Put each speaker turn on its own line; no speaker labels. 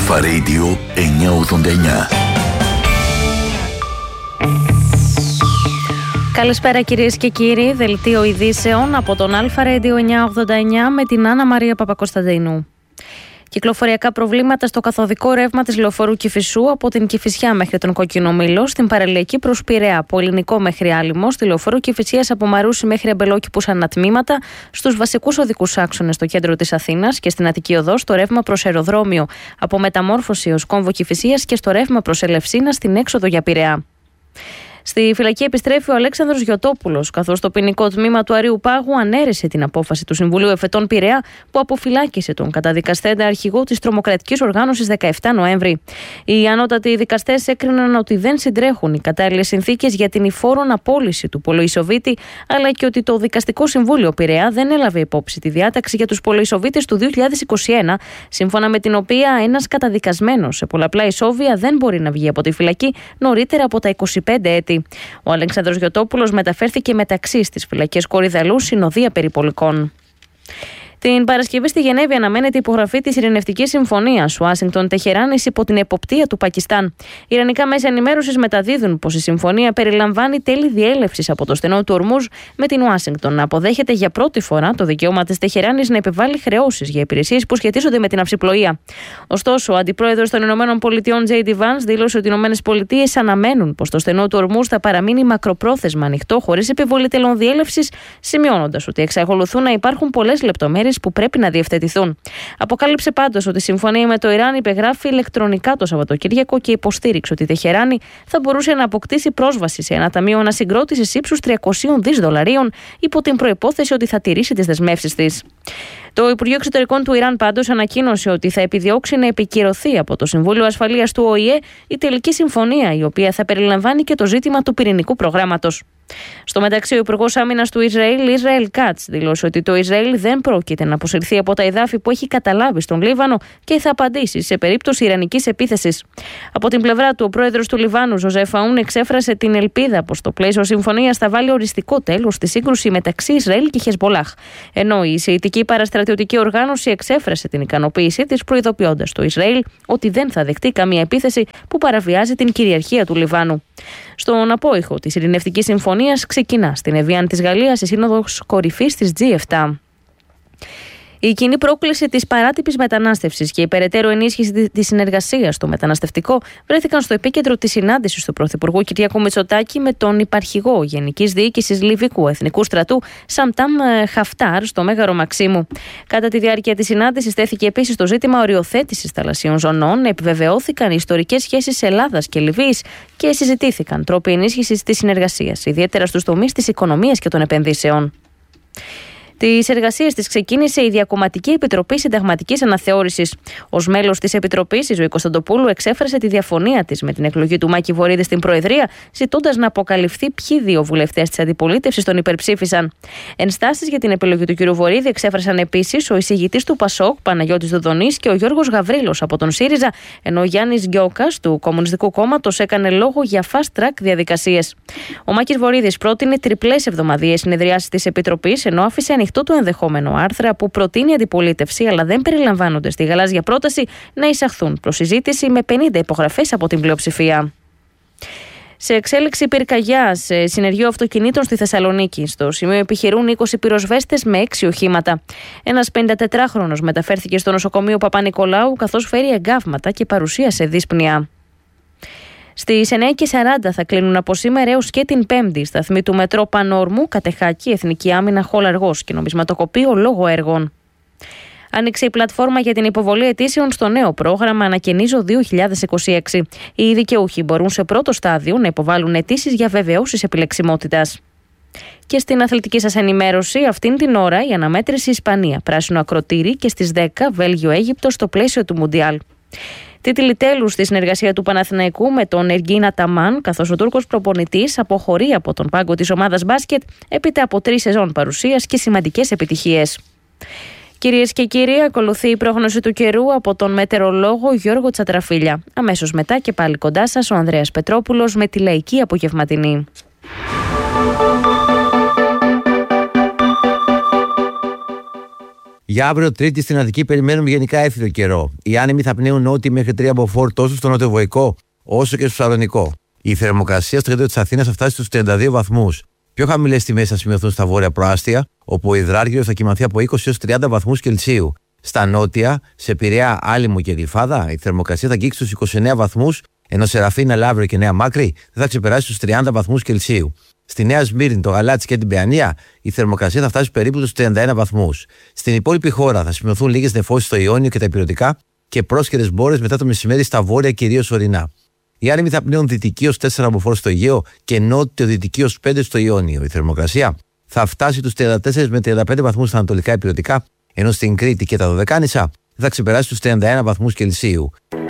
Αλφα Radio 989.
Καλησπέρα κυρίες και κύριοι, δελτίο ειδήσεων από τον Αλφα Radio 989 με την Άννα Μαρία Παπακοσταντίνου. Κυκλοφοριακά προβλήματα στο καθοδικό ρεύμα της λεωφορείου Κηφισού από την Κηφισιά μέχρι τον Κόκκινο Μήλο, στην παραλιακή προς Πειραιά, από Ελληνικό μέχρι Άλυμο, στη λεωφορείο Κηφισίας από Μαρούσι μέχρι Αμπελόκηπους ανατμήματα, στους βασικούς οδικούς άξονες στο κέντρο της Αθήνας και στην Αττική Οδό, στο ρεύμα προς αεροδρόμιο από Μεταμόρφωση ως Κόμβο Κηφισίας και στο ρεύμα προς Ελευσίνα στην έξοδο για Πειραιά. Στη φυλακή επιστρέφει ο Αλέξανδρος Γιωτόπουλος, καθώς το ποινικό τμήμα του Αρείου Πάγου ανέρεσε την απόφαση του Συμβουλίου Εφετών Πειραιά που αποφυλάκησε τον καταδικαστέντα αρχηγό της τρομοκρατικής οργάνωσης 17 Νοέμβρη. Οι ανώτατοι δικαστές έκριναν ότι δεν συντρέχουν οι κατάλληλες συνθήκες για την υφόρον απόλυση του Πολοϊσοβίτη, αλλά και ότι το Δικαστικό Συμβούλιο Πειραιά δεν έλαβε υπόψη τη διάταξη για τους Πολοϊσοβίτες του 2021, σύμφωνα με την οποία ένας καταδικασμένος σε πολλαπλά ισόβια δεν μπορεί να βγει από τη φυλακή νωρίτερα από τα 25 έτη. Ο Αλέξανδρος Γιωτόπουλος μεταφέρθηκε μεταξύ στις φυλακές Κορυδαλού συνοδεία περιπολικών. Την Παρασκευή στη Γενέβη αναμένεται η υπογραφή της Ειρηνευτικής Συμφωνίας Ουάσιγκτον-Τεχεράνης υπό την εποπτεία του Πακιστάν. Ιρανικά μέσα ενημέρωσης μεταδίδουν πως η συμφωνία περιλαμβάνει τέλη διέλευσης από το στενό του Ορμούζ με την Ουάσιγκτον να αποδέχεται για πρώτη φορά το δικαίωμα της Τεχεράνης να επιβάλλει χρεώσεις για υπηρεσίες που σχετίζονται με την ναυσιπλοεία. Ωστόσο, ο αντιπρόεδρος των ΗΠΑ, J.D. Vance, δήλωσε ότι οι ΗΠΑ αναμένουν πως το στενό του Ορμούζ θα παραμείνει μακροπρόθεσμα ανοιχτό χωρίς επιβολή τελών διέλευσης, σημειώνοντας ότι εξακολουθούν να υπάρχουν πολλές λεπτομέρειες που πρέπει να διευθετηθούν. Αποκάλυψε πάντως ότι η συμφωνία με το Ιράν υπεγράφει ηλεκτρονικά το Σαββατοκύριακο και υποστήριξε ότι η Τεχεράνη θα μπορούσε να αποκτήσει πρόσβαση σε ένα ταμείο ανασυγκρότησης ύψους $300 δισεκατομμυρίων υπό την προϋπόθεση ότι θα τηρήσει τις δεσμεύσεις της. Το Υπουργείο Εξωτερικών του Ιράν πάντως ανακοίνωσε ότι θα επιδιώξει να επικυρωθεί από το Συμβούλιο Ασφαλείας του ΟΗΕ η τελική συμφωνία, η οποία θα περιλαμβάνει και το ζήτημα του πυρηνικού προγράμματος. Στο μεταξύ, ο Υπουργός Άμυνας του Ισραήλ Κάτς, δήλωσε ότι το Ισραήλ δεν πρόκειται να αποσυρθεί από τα εδάφη που έχει καταλάβει στον Λίβανο και θα απαντήσει σε περίπτωση ιρανικής επίθεσης. Από την πλευρά του, ο πρόεδρος του Λιβάνου, Ζωζεφ Αούν, εξέφρασε την ελπίδα πως το πλαίσιο συμφωνίας θα βάλει οριστικό τέλος στη σύγκρουση μεταξύ Ισραήλ και Χεσμπολάχ. Ενώ η Σιητική Παραστρατιωτική Οργάνωση εξέφρασε την ικανοποίησή της, προειδοποιώντας το Ισραήλ ότι δεν θα δεχτεί καμία επίθεση που παραβιάζει την κυριαρχία του Λιβάνου. Στον απόϊχο της Ειρηνευτικής Συμφωνίας ξεκινά στην Εβιάν της Γαλλίας η Σύνοδος Κορυφής της G7. Η κοινή πρόκληση της παράτυπης μετανάστευσης και η περαιτέρω ενίσχυση της συνεργασίας στο μεταναστευτικό βρέθηκαν στο επίκεντρο της συνάντησης του Πρωθυπουργού Κυριάκου Μητσοτάκη με τον υπαρχηγό Γενικής Διοίκησης Λιβικού Εθνικού Στρατού Σαμτάμ Χαφτάρ στο Μέγαρο Μαξίμου. Κατά τη διάρκεια της συνάντησης τέθηκε επίσης το ζήτημα οριοθέτησης θαλασσίων ζωνών, επιβεβαιώθηκαν οι ιστορικές σχέσεις Ελλάδας και Λιβύης και συζητήθηκαν τρόποι ενίσχυσης της συνεργασίας, ιδιαίτερα στους τομείς της οικονομίας και των επενδύσεων. Τις εργασίες της ξεκίνησε η Διακομματική Επιτροπή Συνταγματικής Αναθεώρησης. Ως μέλος της Επιτροπής, η Ζωή Κωνσταντοπούλου εξέφρασε τη διαφωνία της με την εκλογή του Μάκη Βορίδη στην Προεδρία, ζητώντας να αποκαλυφθεί ποιοι δύο βουλευτές της αντιπολίτευσης τον υπερψήφισαν. Ενστάσεις για την επιλογή του κ. Βορίδη εξέφρασαν επίσης ο εισηγητής του ΠΑΣΟΚ, Παναγιώτης Δουδονής, και ο Γιώργος Γαβρίλος από τον ΣΥΡΙΖΑ, ενώ ο Γιάννης Γκιόκας του Κομμουνιστικού Κόμματος έκανε λόγο για fast track διαδικασίες. Ο Μάκης Βορίδης πρότεινε τριπλές εβδομαδιαίες συνεδριάσεις της Επιτροπής, ενώ άφησε ανοιχτό το ενδεχόμενο άρθρα που προτείνει η αντιπολίτευση, αλλά δεν περιλαμβάνονται στη γαλάζια πρόταση, να εισαχθούν προς συζήτηση με 50 υπογραφές από την πλειοψηφία. Σε εξέλιξη πυρκαγιά σε συνεργείο αυτοκινήτων στη Θεσσαλονίκη. Στο σημείο επιχειρούν 20 πυροσβέστες με 6 οχήματα. Ένας 54χρονος μεταφέρθηκε στο νοσοκομείο Παπα-Νικολάου, καθώς φέρει εγκάβματα και παρουσίασε δύσπνοια. Στις 9:40 θα κλείνουν από σήμερα έως και την Πέμπτη σταθμοί του μετρό Πανόρμου, Κατεχάκη, Εθνική Άμυνα, Χολαργός και Νομισματοκοπείο λόγω έργων. Άνοιξε η πλατφόρμα για την υποβολή αιτήσεων στο νέο πρόγραμμα Ανακαινίζω 2026. Οι δικαιούχοι μπορούν σε πρώτο στάδιο να υποβάλουν αιτήσεις για βεβαιώσεις επιλεξιμότητας. Και στην αθλητική σας ενημέρωση, αυτήν την ώρα η αναμέτρηση Ισπανία, πράσινο ακροτήρι, και στις 10 Βέλγιο-Αίγυπτο στο πλαίσιο του Μουντιάλ. Τίτλοι τέλους στη συνεργασία του Παναθηναϊκού με τον Εργίν Αταμάν, καθώς ο Τούρκος προπονητής αποχωρεί από τον πάγκο της ομάδας μπάσκετ έπειτα από 3 σεζόν παρουσίας και σημαντικές επιτυχίες. Κυρίες και κύριοι, ακολουθεί η πρόγνωση του καιρού από τον μετεωρολόγο Γιώργο Τσατραφίλια. Αμέσως μετά και πάλι κοντά σας ο Ανδρέας Πετρόπουλος με τη λαϊκή απογευματινή.
Για αύριο Τρίτη στην Αττική περιμένουμε γενικά έθριο καιρό. Οι άνεμοι θα πνέουν νότιοι μέχρι 3 μποφόρ τόσο στο νοτιοβοϊκό όσο και στο Σαλονικό. Η θερμοκρασία στο κέντρο της Αθήνας θα φτάσει στους 32 βαθμούς. Πιο χαμηλές τιμές θα σημειωθούν στα βόρεια προάστια, όπου ο υδράργυρος θα κοιμανθεί από 20 έως 30 βαθμούς Κελσίου. Στα νότια, σε Πειραιά, Άλυμο και Γλυφάδα, η θερμοκρασία θα αγγίξει στους 29 βαθμούς, ενώ σε Ραφίνα, Λαύριο και Νέα Μάκρη δεν θα ξεπεράσει στους 30 βαθμούς Κελσίου. Στη Νέα Σμύρνη, το Γαλάτσι και την Παιανία, η θερμοκρασία θα φτάσει περίπου στους 31 βαθμούς. Στην υπόλοιπη χώρα θα σημειωθούν λίγες νεφώσεις στο Ιόνιο και τα Ηπειρωτικά και πρόσχερες μπόρες μετά το μεσημέρι στα βόρεια, κυρίως ορεινά. Οι άνεμοι θα πνέουν δυτική ως 4 μποφόρ στο Αιγαίο και νότιο-δυτική ως 5 στο Ιόνιο. Η θερμοκρασία θα φτάσει τους 34 με 35 βαθμούς στα ανατολικά Ηπειρωτικά, ενώ στην Κρήτη και τα Δωδεκάνησα θα ξεπεράσει τους 31 βαθμούς Κελσίου.